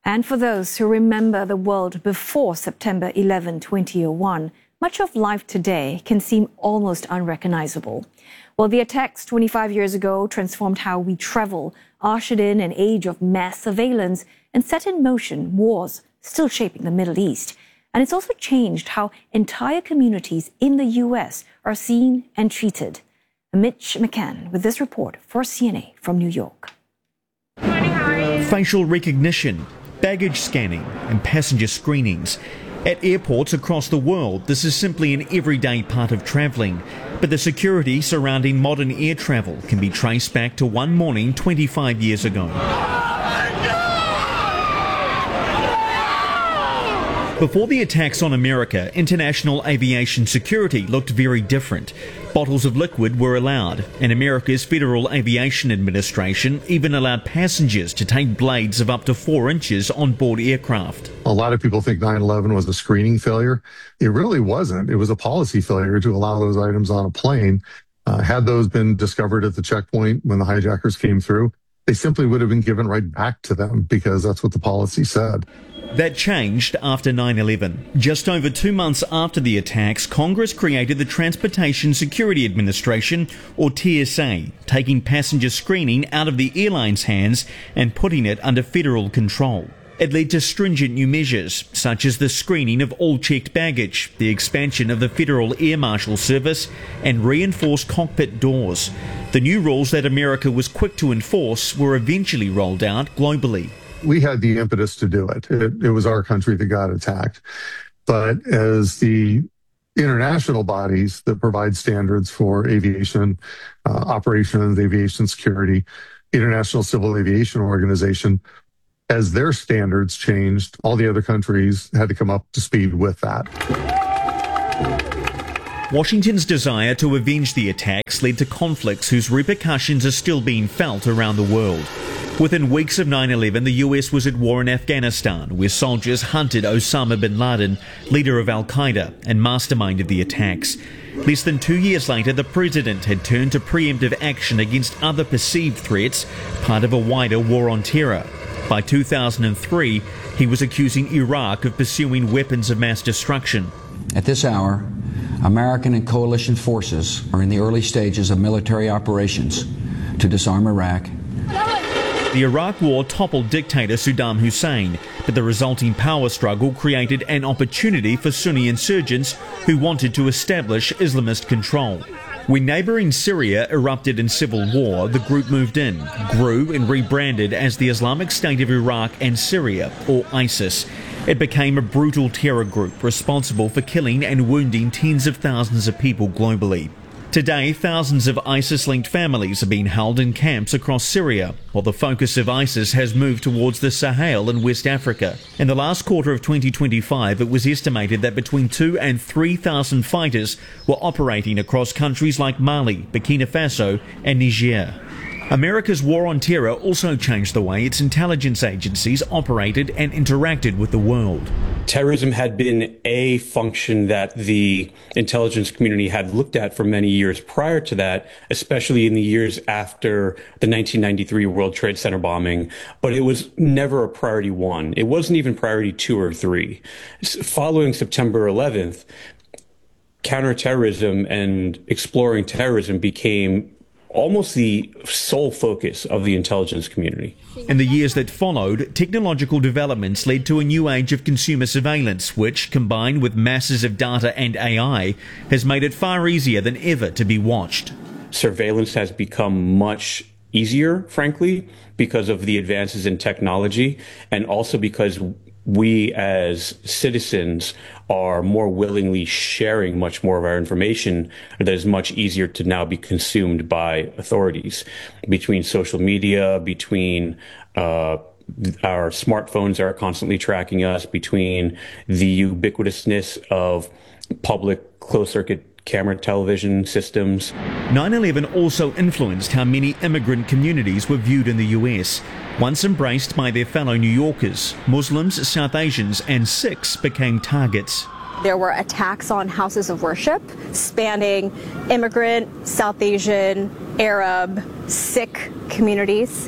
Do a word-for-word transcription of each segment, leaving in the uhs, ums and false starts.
And for those who remember the world before September eleventh, twenty oh one, much of life today can seem almost unrecognizable. Well, the attacks twenty-five years ago transformed how we travel, ushered in an age of mass surveillance, and set in motion wars still shaping the Middle East. And it's also changed how entire communities in the U S are seen and treated. Mitch McCann with this report for C N A from New York. Good morning, how are you? Facial recognition, baggage scanning and passenger screenings. At airports across the world, this is simply an everyday part of travelling. But the security surrounding modern air travel can be traced back to one morning twenty-five years ago. Before the attacks on America, international aviation security looked very different. Bottles of liquid were allowed, and America's Federal Aviation Administration even allowed passengers to take blades of up to four inches on board aircraft. A lot of people think nine eleven was a screening failure. It really wasn't. It was a policy failure to allow those items on a plane. Uh, had those been discovered at the checkpoint when the hijackers came through, they simply would have been given right back to them because that's what the policy said. That changed after nine eleven. Just over two months after the attacks, Congress created the Transportation Security Administration, or T S A, taking passenger screening out of the airline's hands and putting it under federal control. It led to stringent new measures, such as the screening of all checked baggage, the expansion of the Federal Air Marshal Service, and reinforced cockpit doors. The new rules that America was quick to enforce were eventually rolled out globally. We had the impetus to do it. it. It was our country that got attacked. But as the international bodies that provide standards for aviation uh, operations, aviation security, International Civil Aviation Organization, as their standards changed, all the other countries had to come up to speed with that. Washington's desire to avenge the attacks led to conflicts whose repercussions are still being felt around the world. Within weeks of nine eleven, the U S was at war in Afghanistan, where soldiers hunted Osama bin Laden, leader of al-Qaeda and mastermind of the attacks. Less than two years later, the president had turned to preemptive action against other perceived threats, part of a wider war on terror. By two thousand three, he was accusing Iraq of pursuing weapons of mass destruction. At this hour, American and coalition forces are in the early stages of military operations to disarm Iraq. The Iraq War toppled dictator Saddam Hussein, but the resulting power struggle created an opportunity for Sunni insurgents who wanted to establish Islamist control. When neighbouring Syria erupted in civil war, the group moved in, grew and rebranded as the Islamic State of Iraq and Syria, or ISIS. It became a brutal terror group responsible for killing and wounding tens of thousands of people globally. Today, thousands of ISIS-linked families are being held in camps across Syria, while the focus of ISIS has moved towards the Sahel in West Africa. In the last quarter of twenty twenty-five, it was estimated that between two and three thousand fighters were operating across countries like Mali, Burkina Faso and Niger. America's war on terror also changed the way its intelligence agencies operated and interacted with the world. Terrorism had been a function that the intelligence community had looked at for many years prior to that, especially in the years after the nineteen ninety-three World Trade Center bombing, but it was never a priority one. It wasn't even priority two or three. Following September eleventh, counterterrorism and exploring terrorism became almost the sole focus of the intelligence community. In the years that followed, technological developments led to a new age of consumer surveillance, which, combined with masses of data and A I, has made it far easier than ever to be watched. Surveillance has become much easier, frankly, because of the advances in technology, and also because we as citizens are more willingly sharing much more of our information that is much easier to now be consumed by authorities. Between social media, between uh, our smartphones are constantly tracking us, between the ubiquitousness of public closed-circuit camera television systems. nine eleven also influenced how many immigrant communities were viewed in the U S. Once embraced by their fellow New Yorkers, Muslims, South Asians and Sikhs became targets. There were attacks on houses of worship spanning immigrant, South Asian, Arab, Sikh communities.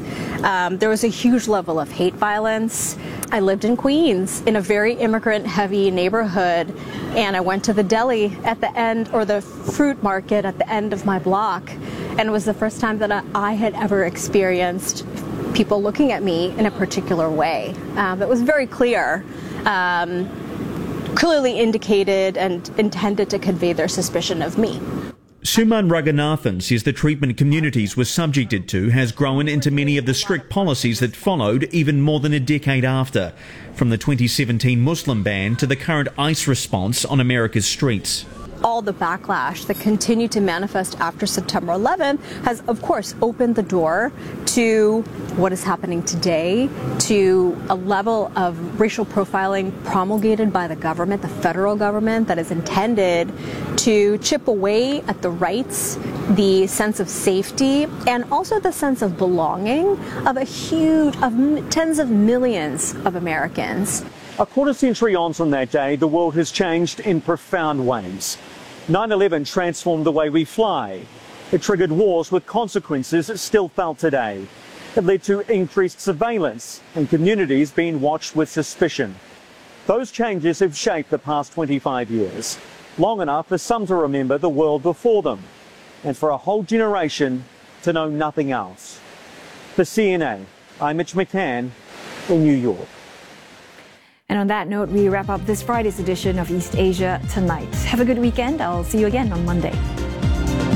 Um, there was a huge level of hate violence. I lived in Queens in a very immigrant-heavy neighborhood, and I went to the deli at the end, or the fruit market at the end of my block, and it was the first time that I had ever experienced people looking at me in a particular way. Um, it was very clear, um, clearly indicated and intended to convey their suspicion of me. Suman Raghunathan says the treatment communities were subjected to has grown into many of the strict policies that followed even more than a decade after, from the twenty seventeen Muslim ban to the current ICE response on America's streets. All the backlash that continued to manifest after September eleventh has, of course, opened the door to what is happening today, to a level of racial profiling promulgated by the government, the federal government, that is intended to chip away at the rights, the sense of safety, and also the sense of belonging of a huge, of tens of millions of Americans. A quarter century on from that day, the world has changed in profound ways. nine eleven transformed the way we fly. It triggered wars with consequences still felt today. It led to increased surveillance and communities being watched with suspicion. Those changes have shaped the past twenty-five years, long enough for some to remember the world before them, and for a whole generation to know nothing else. For C N A, I'm Mitch McCann in New York. And on that note, we wrap up this Friday's edition of East Asia Tonight. Have a good weekend. I'll see you again on Monday.